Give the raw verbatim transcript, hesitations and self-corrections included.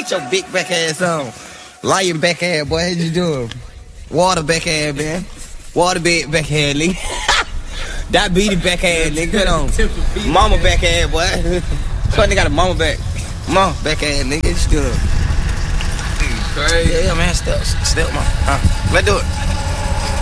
Get your big back ass on. Lion back ass, boy. How you doing? Water back ass, man. Water bed back ass, nigga. Diabetes back ass, nigga. Get on. Mama back ass, boy. Nigga got a mama back. Mama back ass, nigga. What you doing? Crazy. Yeah, yeah, man. Step, step, man. Uh, let's do it.